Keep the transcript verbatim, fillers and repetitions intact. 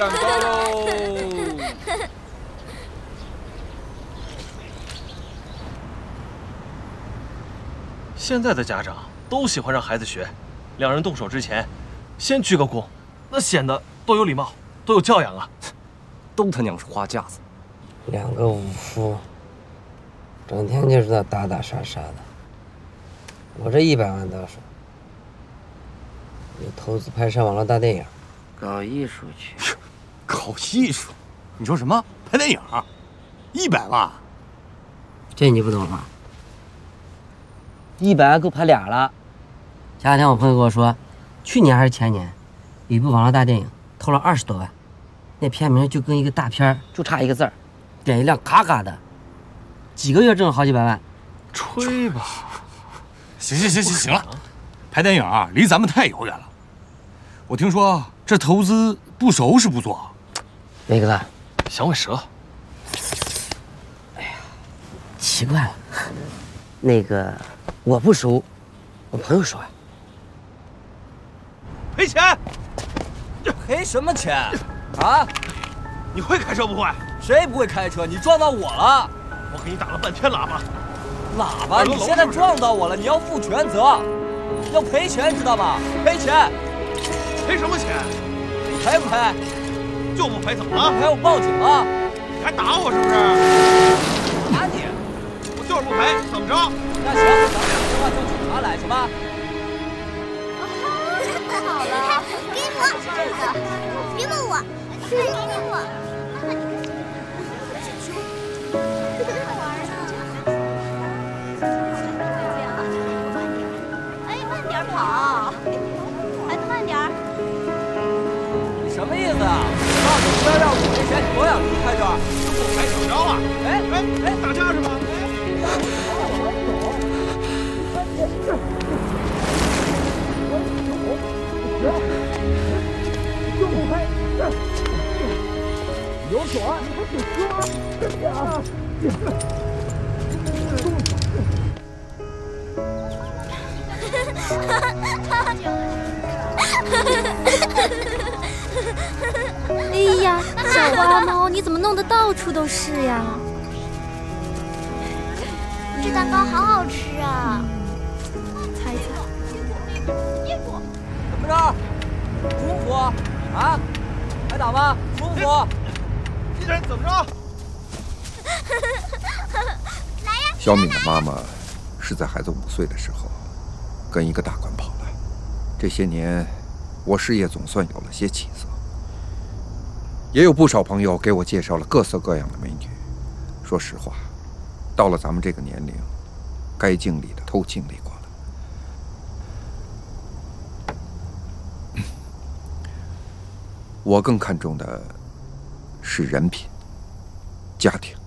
蛋糕喽！ 现在的家长都喜欢让孩子学，两人动手之前，先鞠个躬，那显得多有礼貌，多有教养啊！ 都他娘是花架子。 两个武夫，整天就知道打打杀杀的。我这一百万到手，有投资拍摄网络大电影，搞艺术去。 搞艺术？你说什么？拍电影？一百万？ 这你不懂吗？一百万够拍俩了。前两天我朋友跟我说，去年还是前年，有一部网络大电影投了二十多万，那片名就跟一个大片就差一个字儿，点击量咔咔的，几个月挣了好几百万。 吹吧。 行行行行行了，拍电影啊，离咱们太遥远了。我听说这投资不熟是不做。 哪个字？ 响尾蛇。 哎呀，奇怪了，那个我不熟，我朋友熟啊。 赔钱！ 赔什么钱？啊？ 你会开车不会？ 谁不会开车？你撞到我了！ 我给你打了半天喇叭。 喇叭！你现在撞到我了，你要负全责，要赔钱，知道吗？赔钱！ 赔什么钱？ 你赔不赔？ 就不赔，怎么了？ 不赔我报警啊！ 你还打我是不是？ 打你！ 我就是不赔，怎么着？ 那行，咱们打电话叫警察来是吧？ 好了，给我这个，别问我，是给我。哎，慢点跑，孩子慢点。 你什么意思啊？告诉你不要让我赔钱，你多想离开这儿。 不赔怎么着啊？ 哎哎哎， 打架是吗？ 就不赔，有种你还挺说啊！ 哎呀，小花猫，你怎么弄得到处都是呀？这蛋糕好好吃啊！猜一猜。 怎么着？服不服？啊？还打吗？服不服？ 你这人怎么着？ 来呀！ 小敏的妈妈是在孩子五岁的时候跟一个大官跑了。这些年，我事业总算有了些起色，也有不少朋友给我介绍了各色各样的美女。说实话，到了咱们这个年龄，该经历的都经历过了。我更看重的是人品、家庭。